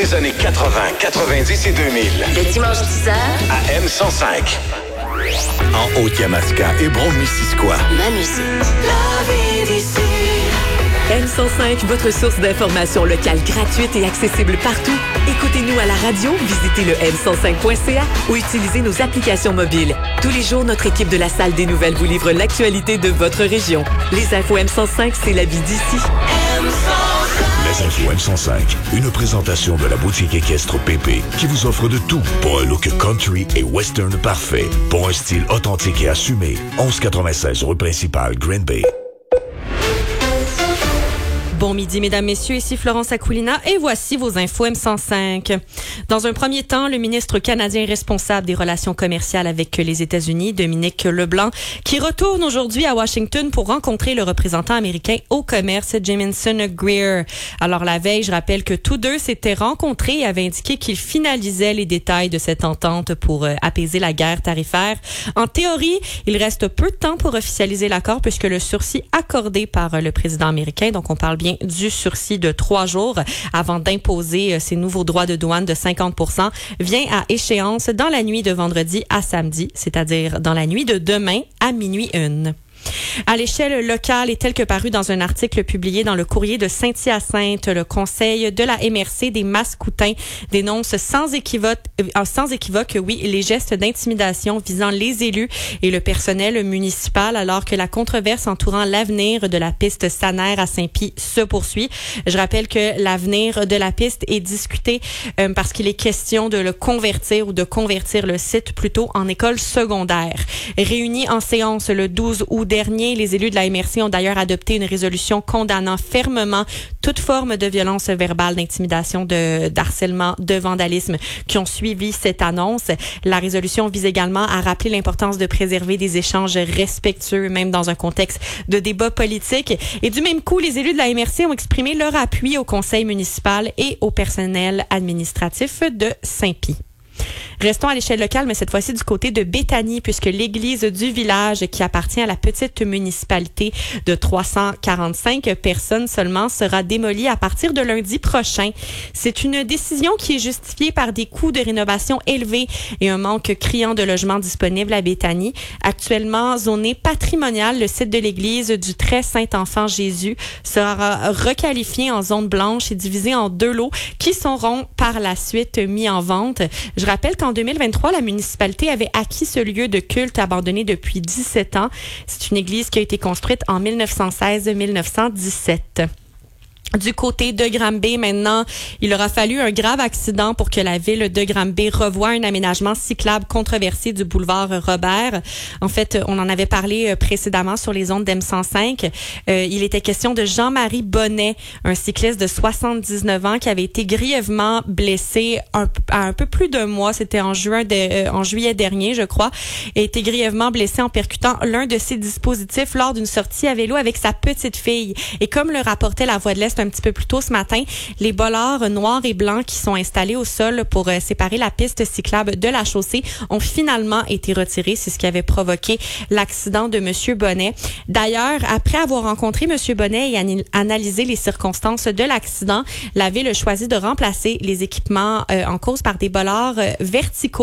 les années 80, 90 et 2000. Le dimanche 10h à M105. En Haute-Yamaska et Brome-Missisquoi. ma musique. La vie d'ici. M105, votre source d'information locale gratuite et accessible partout. Écoutez-nous à la radio, visitez le m105.ca ou utilisez nos applications mobiles. Tous les jours, notre équipe de la Salle des Nouvelles vous livre l'actualité de votre région. Les infos M105, c'est la vie d'ici. Les infos M105, une présentation de la boutique équestre PP qui vous offre de tout pour un look country et western parfait. Pour un style authentique et assumé. 1196 rue principale, Green Bay. Bon midi, mesdames, messieurs, ici Florence Akoulina et voici vos infos M105. Dans un premier temps, le ministre canadien responsable des relations commerciales avec les États-Unis, Dominique Leblanc, qui retourne aujourd'hui à Washington pour rencontrer le représentant américain au commerce, Jamieson Greer. Alors la veille, je rappelle que tous deux s'étaient rencontrés et avaient indiqué qu'ils finalisaient les détails de cette entente pour apaiser la guerre tarifaire. En théorie, il reste peu de temps pour officialiser l'accord puisque le sursis accordé par le président américain, donc on parle bien du sursis de 3 jours avant d'imposer ces nouveaux droits de douane de 50%, vient à échéance dans la nuit de vendredi à samedi, c'est-à-dire dans la nuit de demain à minuit 1. À l'échelle locale et tel que paru dans un article publié dans le Courrier de Saint-Hyacinthe, le Conseil de la MRC des Mascoutins dénonce sans équivoque, les gestes d'intimidation visant les élus et le personnel municipal alors que la controverse entourant l'avenir de la piste Saner à Saint-Pie se poursuit. Je rappelle que l'avenir de la piste est discuté parce qu'il est question de le convertir ou de convertir le site plutôt en école secondaire. Réunis en séance le 12 août dernier, les élus de la MRC ont d'ailleurs adopté une résolution condamnant fermement toute forme de violence verbale, d'intimidation, d'harcèlement, de vandalisme qui ont suivi cette annonce. La résolution vise également à rappeler l'importance de préserver des échanges respectueux, même dans un contexte de débat politique. Et du même coup, les élus de la MRC ont exprimé leur appui au conseil municipal et au personnel administratif de Saint-Pie. Restons à l'échelle locale, mais cette fois-ci du côté de Béthanie, puisque l'église du village, qui appartient à la petite municipalité de 345 personnes seulement, sera démolie à partir de lundi prochain. C'est une décision qui est justifiée par des coûts de rénovation élevés et un manque criant de logements disponibles à Béthanie. Actuellement zoné patrimonial, le site de l'église du Très Saint-Enfant Jésus sera requalifié en zone blanche et divisé en 2 lots qui seront par la suite mis en vente. Je rappelle qu'en 2023, la municipalité avait acquis ce lieu de culte abandonné depuis 17 ans. C'est une église qui a été construite en 1916-1917. Du côté de Granby, maintenant, il aura fallu un grave accident pour que la ville de Granby revoie un aménagement cyclable controversé du boulevard Robert. En fait, on en avait parlé précédemment sur les ondes d'M105. Il était question de Jean-Marie Bonnet, un cycliste de 79 ans qui avait été grièvement blessé à un peu plus d'un mois. C'était en juillet dernier, je crois. Il a été grièvement blessé en percutant l'un de ses dispositifs lors d'une sortie à vélo avec sa petite fille. Et comme le rapportait La Voix de l'Est un petit peu plus tôt ce matin, les bollards noirs et blancs qui sont installés au sol pour séparer la piste cyclable de la chaussée ont finalement été retirés. C'est ce qui avait provoqué l'accident de Monsieur Bonnet. D'ailleurs, après avoir rencontré Monsieur Bonnet et analysé les circonstances de l'accident, la ville a choisi de remplacer les équipements en cause par des bollards verticaux